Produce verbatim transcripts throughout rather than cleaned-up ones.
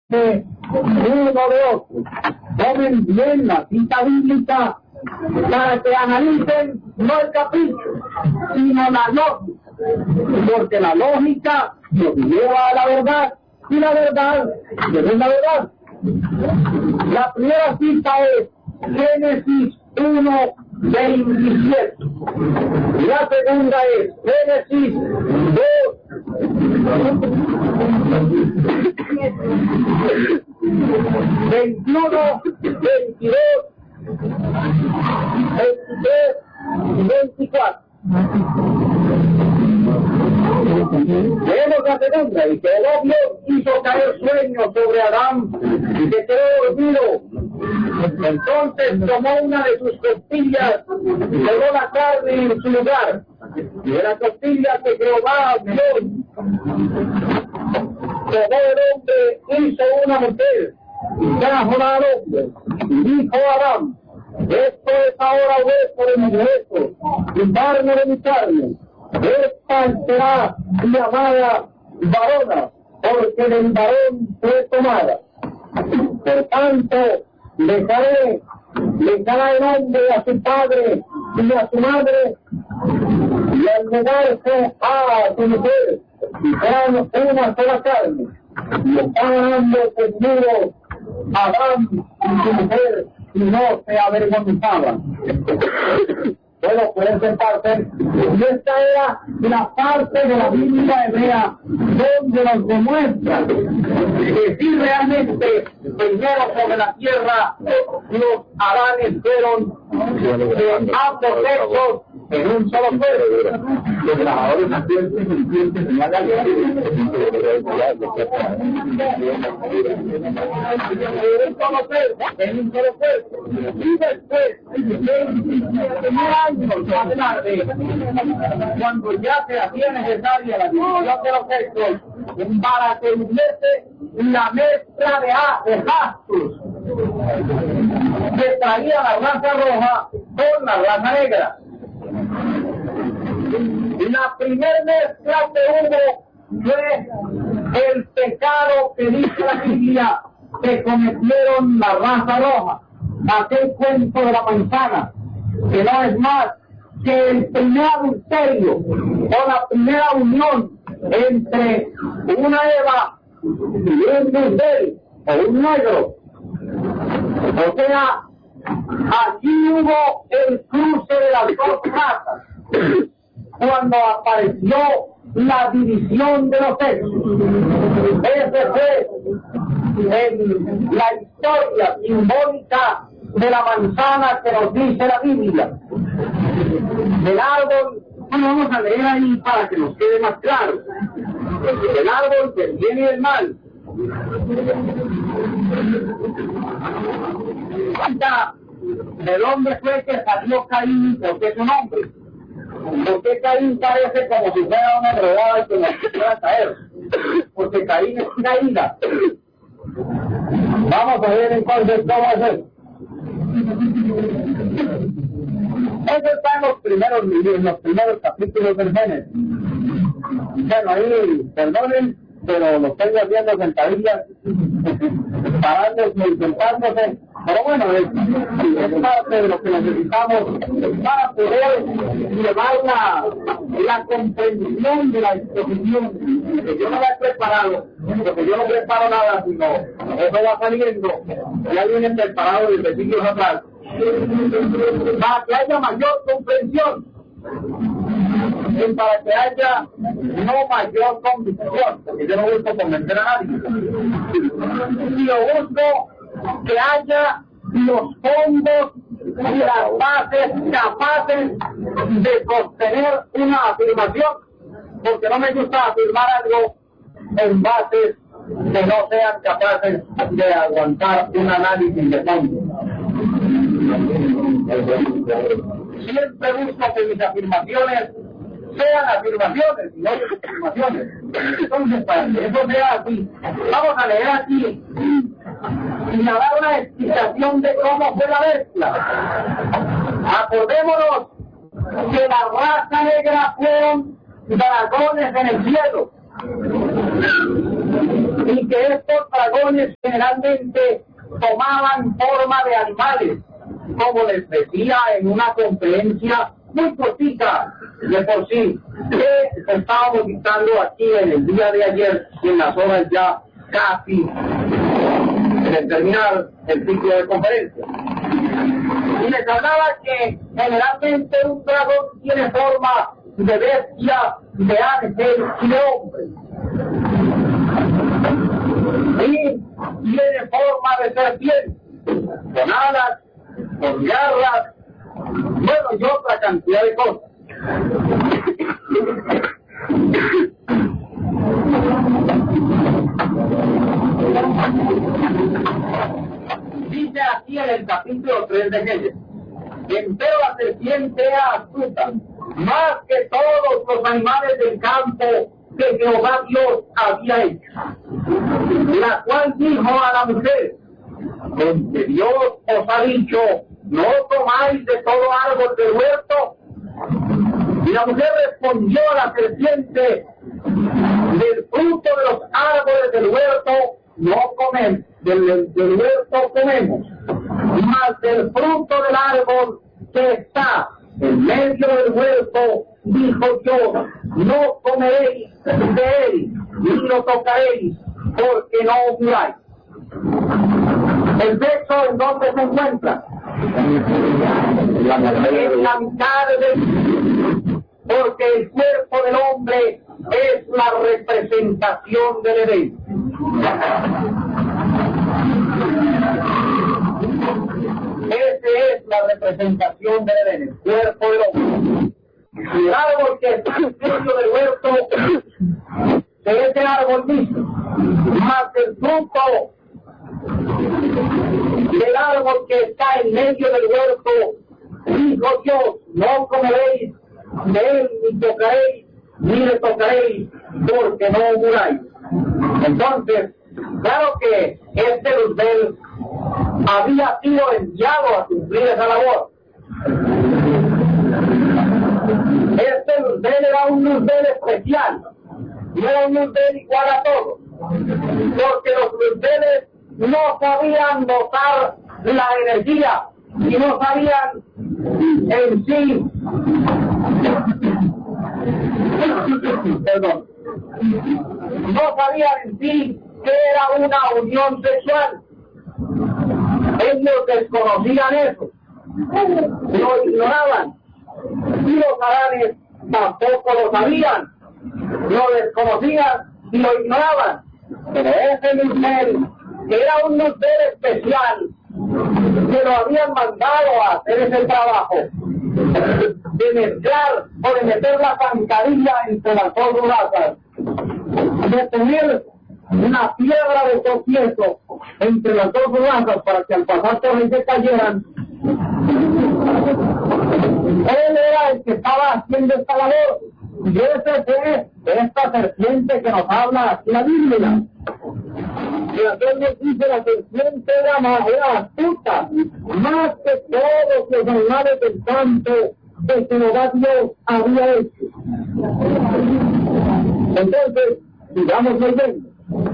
de uno de otro. Tomen bien la cita bíblica para que analicen no el capricho, sino la lógica, porque la lógica nos lleva a la verdad y la verdad es la verdad. La primera cita es Génesis uno veintisiete. La segunda es Génesis dos veintiuno, veintidós, veintitrés y veinticuatro. Leemos la segunda. Y que Dios hizo caer sueño sobre Adán y se quedó dormido. Entonces tomó una de sus costillas y pegó la carne en su lugar. Y de la costilla que Jehová Dios tomó el hombre, hizo una mujer y trajo al hombre. Y dijo a Adán: esto es ahora hueso de mi hueso y carne de mi carne. Esta será llamada varona, porque del varón fue tomada. Por tanto, dejaré, dejará el hombre a su padre y a su madre, y al negarse a su mujer, y serán una sola carne. Y estaban ambos desnudos, Adán y su mujer, y no se avergonzaban. Bueno, pueden sentarse. Y esta era la parte de la Biblia hebrea donde nos demuestra que si realmente primero sobre la tierra los Adanes fueron de ambos sexos en un solo cuerpo. Los trabajadores nacientes en clientes en la galera. En un solo cuerpo, en un solo cuerpo. Y después, en años más tarde, cuando ya se hacía necesaria la división de los sexos, para que hubiese la mezcla de, de astros que traía la raza roja con la raza negra. La primera mezcla que hubo fue el pecado que dice la Biblia que cometieron la raza roja, aquel cuento de la manzana, que no es más que el primer adulterio o la primera unión entre una Eva y un Isabel o un negro. O sea, allí hubo el cruce de las dos razas cuando apareció la división de los sexos. Ese fue en la historia simbólica de la manzana que nos dice la Biblia. Del árbol, bueno, vamos a leer ahí para que nos quede más claro. Del árbol del bien y del mal. Del hombre fue que salió Caín, porque es un hombre. Porque Caín parece como si fuera una enredada y que no quisiera caer. Porque Caín es caída. Vamos a ver entonces cómo es eso. Eso está en los primeros libros, en los primeros capítulos del Génesis. Bueno, ahí, perdonen, pero los tengo haciendo sentadillas, parándose y sentándose. Pero bueno, es, es parte de lo que necesitamos para poder llevar la, la comprensión de la exposición. Que yo no la he preparado, porque yo no preparo nada, sino eso va saliendo. Ya vienen preparados desde siglos atrás. Para que haya mayor comprensión. Y para que haya no mayor convicción, porque yo no busco convencer a nadie. Y yo busco que haya los fondos y las bases capaces de sostener una afirmación, porque no me gusta afirmar algo en bases que no sean capaces de aguantar un análisis de fondo. Siempre busco que mis afirmaciones sean afirmaciones y no afirmaciones. Entonces, para que eso sea así, vamos a leer aquí y a dar una explicación de cómo fue la mezcla. Acordémonos que la raza negra fueron dragones en el cielo. y que estos dragones generalmente tomaban forma de animales, como les decía en una conferencia muy cortita de por sí, que estábamos dictando aquí en el día de ayer y en las horas ya casi de terminar el ciclo de conferencia. Y les hablaba que generalmente un dragón tiene forma de bestia, de ángel y de hombre. Y tiene forma de serpiente, con alas, con garras, bueno, y otra cantidad de cosas. Dice aquí en el capítulo tres de Génesis: empero la serpiente era astuta, más que todos los animales del campo que Jehová Dios había hecho, la cual dijo a la mujer: donde Dios os ha dicho, no tomáis de todo árbol del huerto. Y la mujer respondió a la serpiente: del fruto de los árboles del huerto no comemos, del, del huerto comemos, mas del fruto del árbol que está en medio del huerto, dijo Dios, no comeréis de él, ni lo tocaréis, porque no muráis. El sexo en donde se encuentra, en la mitad del, porque el cuerpo del hombre es la representación del Edén. Esa es la representación del Edén, el cuerpo del hombre. Y el árbol que está en medio del huerto, de ese árbol mismo, más el fruto del árbol que está en medio del huerto, dijo Dios, no comeréis de él, ni tocaréis, ni le tocaréis, porque no muráis. Entonces, claro que este Luzbel había sido enviado a cumplir esa labor. Este Luzbel era un Luzbel especial, no era un Luzbel igual a todos, porque los Luzbeles no sabían dotar la energía y no sabían en sí, perdón, no sabían en sí que era una unión sexual. Ellos desconocían eso, lo ignoraban, y los Adanes tampoco lo sabían, lo desconocían y lo ignoraban. Pero ese Luzbel, que era un Luzbel especial, que lo habían mandado a hacer ese trabajo de mezclar o de meter la zancadilla entre las dos razas, de tener una piedra de tropiezo entre las dos razas para que al pasar por ahí se cayeran. Él era el que estaba haciendo esta labor, y ese fue esta serpiente que nos habla aquí en la Biblia. Y entonces nos dice: la serpiente era, más, era astuta, más que todos los animales del campo que Jehová Dios había hecho. Entonces, sigamos leyendo.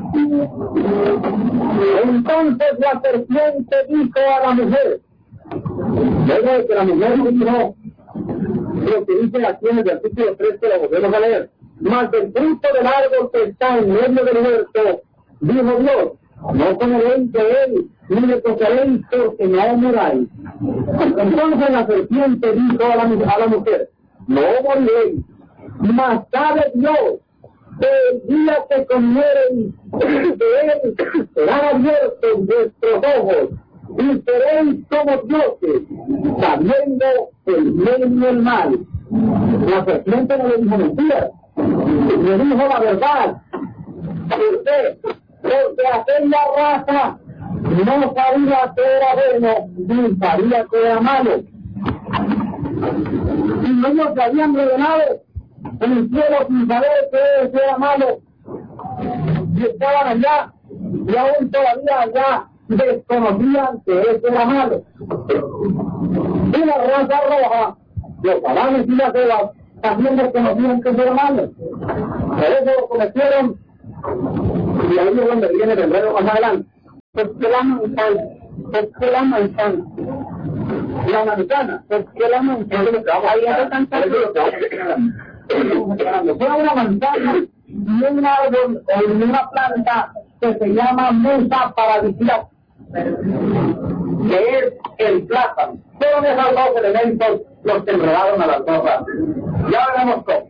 Entonces la serpiente dijo a la mujer, luego de que la mujer dijo lo que dice aquí en el versículo tres, que lo volvemos a leer: mas del fruto del árbol que está en medio del huerto, dijo Dios, no comeréis de él, ni le tocaréis, porque no muráis. Entonces la serpiente dijo a la, a la mujer: no moriréis, mas sabe Dios que el día que comiereis de él serán abiertos vuestros ojos, y seréis como dioses, sabiendo el bien y el mal. La serpiente no le dijo mentiras, le dijo la verdad. ¿Por qué? Porque aquella raza no sabía que era bueno, ni sabía que era malo. Y ellos se habían revelado en el cielo sin saber que era malo, y estaban allá, y aún todavía allá desconocían que eso era malo. Y la raza roja, los Adanes y las Evas, también desconocían que eso era malo. Por eso lo cometieron Y ahí es donde viene el enredo más adelante. ¿Por qué la manzana? ¿Por qué la manzana? La manzana, ¿por qué la manzana? Ahí es tanta fue una manzana y un árbol o una planta que se llama musa paradisíaca, que es el plátano. Fueron esos dos elementos los que enredaron a las dos ramas. Ya veremos cómo.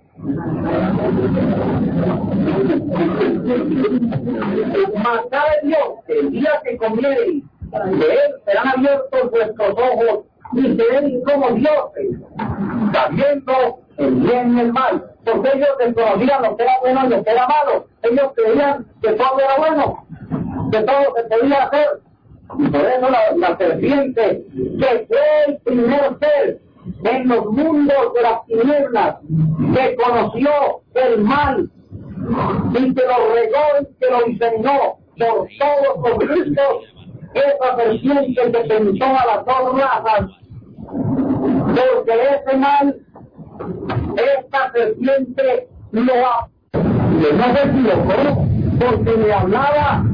Mas sabe Dios que el día que comiereis de él serán abiertos vuestros ojos y seréis como dioses, sabiendo el bien y el mal. Porque ellos desconocían lo que era bueno y lo que era malo. Ellos creían que todo era bueno, que todo se podía hacer. Y por eso la, la serpiente, que fue el primer ser en los mundos de las tinieblas, que conoció el mal y que lo regó y que lo diseñó por todos los ricos, esa serpiente que tentó a las dos razas, porque ese mal, esta serpiente lo ha, no se equivocó, porque le hablaba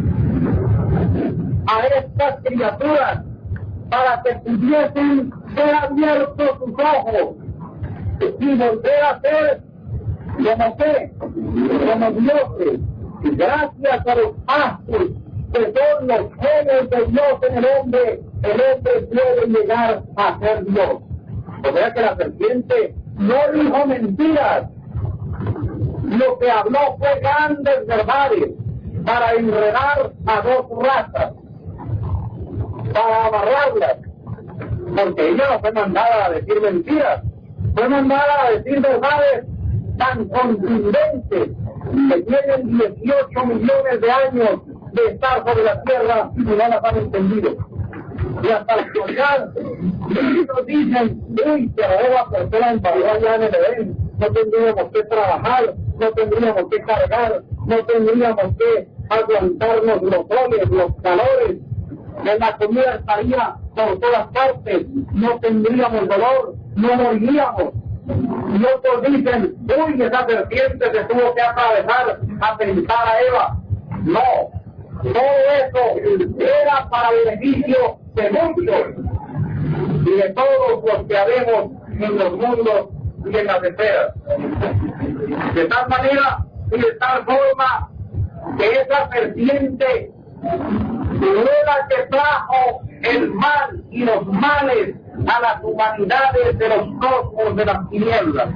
a estas criaturas para que pudiesen ser abiertos sus ojos y volver a ser como que, como dioses, gracias a los astros que son los genes de Dios en el hombre, el hombre puede llegar a ser Dios. O sea que la serpiente no dijo mentiras, lo que habló fue grandes verdades para enredar a dos razas, para amarrarlas, porque ella no fue mandada a decir mentiras, fue mandada a decir verdades tan contundentes que tienen dieciocho millones de años de estar sobre la tierra y no las han entendido. Y hasta la actualidad, ellos dicen, uy, pero Eva, ¿por qué la invadió allá en el Edén? No tendríamos que trabajar, no tendríamos que cargar, no tendríamos que aguantarnos los soles, los calores, que la comida estaría por todas partes, no tendríamos dolor, no moriríamos. Y otros dicen, uy, esa serpiente se tuvo que atravesar a tentar a Eva. No, todo eso era para beneficio de muchos y de todos los que habemos en los mundos y en las esferas. De tal manera y de tal forma que esa serpiente fue la que trajo el mal y los males a las humanidades de los cosmos de las tinieblas.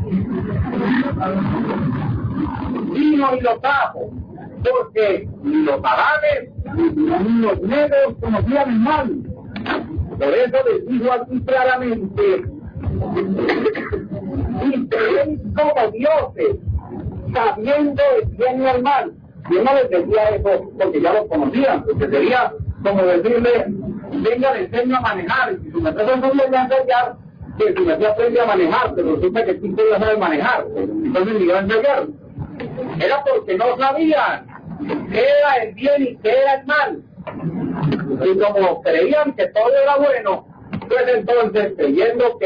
Vino y lo trajo, porque ni los árabes ni los negros conocían el mal. Por eso les digo aquí claramente, y seréis como dioses, sabiendo el bien y el mal. Yo no les decía eso porque ya lo conocían, porque sería como decirle, venga, le enseño a manejar, y si me trae no le voy a enseñar que si me aprende a manejar, pero resulta que sí ya sabe manejar, entonces me iba a enseñar. Era porque no sabían qué era el bien y qué era el mal. Y como creían que todo era bueno, pues entonces creyendo que